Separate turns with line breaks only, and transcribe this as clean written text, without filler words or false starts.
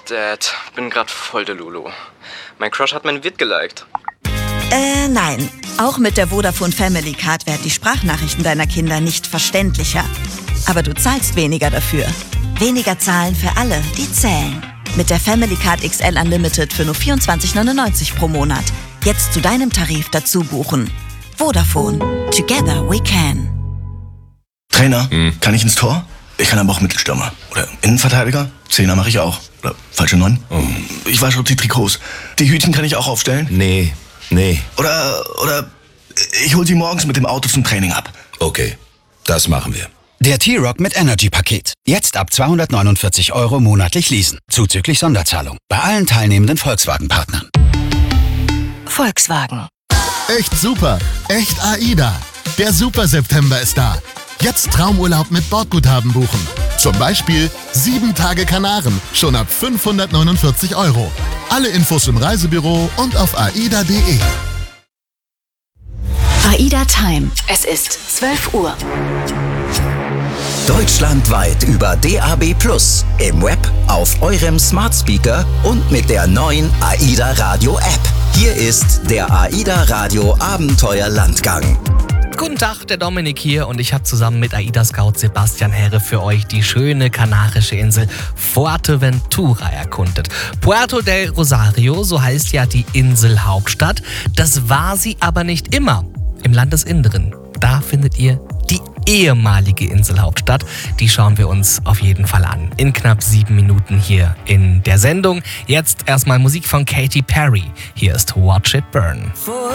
Dad, bin grad voll der Lulu. Mein Crush hat mein Vid geliked.
Nein. Auch mit der Vodafone Family Card werden die Sprachnachrichten deiner Kinder nicht verständlicher. Aber du zahlst weniger dafür. Weniger zahlen für alle, die zählen. Mit der Family Card XL Unlimited für nur 24,99 pro Monat. Jetzt zu deinem Tarif dazu buchen. Vodafone. Together we can.
Trainer, kann ich ins Tor? Ich kann aber auch Mittelstürmer. Oder Innenverteidiger? Zehner mache ich auch. Oder falsche 9? Ich wasche die Trikots. Die Hütchen kann ich auch aufstellen?
Nee.
Oder ich hol sie morgens mit dem Auto zum Training ab.
Okay, das machen wir.
Der T-Rock mit Energy-Paket. Jetzt ab 249 € monatlich leasen. Zuzüglich Sonderzahlung. Bei allen teilnehmenden Volkswagen-Partnern.
Volkswagen.
Echt super. Echt AIDA. Der Super September ist da. Jetzt Traumurlaub mit Bordguthaben buchen. Zum Beispiel 7 Tage Kanaren, schon ab 549 €. Alle Infos im Reisebüro und auf aida.de.
AIDA Time. Es ist 12 Uhr.
Deutschlandweit über DAB+, im Web, auf eurem Smart Speaker und mit der neuen AIDA Radio App. Hier ist der AIDA Radio Abenteuer Landgang.
Guten Tag, der Dominik hier und ich habe zusammen mit AIDA-Scout Sebastian Herre für euch die schöne kanarische Insel Fuerteventura erkundet. Puerto del Rosario, so heißt ja die Inselhauptstadt. Das war sie aber nicht immer. Im Landesinneren, da findet ihr die ehemalige Inselhauptstadt. Die schauen wir uns auf jeden Fall an. In knapp 7 Minuten hier in der Sendung. Jetzt erstmal Musik von Katy Perry. Hier ist Watch It Burn.